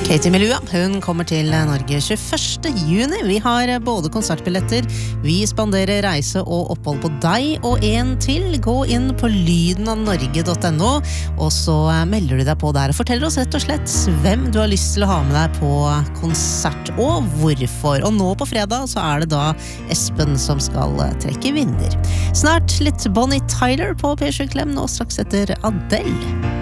Katie Melua, hun kommer til Norge 21. juni. Vi har både konsertbilletter, vi spanderer reise og opphold på deg og en til. Gå inn på lydenavnorge.no, og så melder du deg på der og forteller oss rett og slett hvem du har lyst til å ha med deg på konsert, og hvorfor. Og nå på fredag så er det da Espen som skal trekke vinner. Snart litt Bonnie Tyler på P7 Klem, nå straks etter Adele.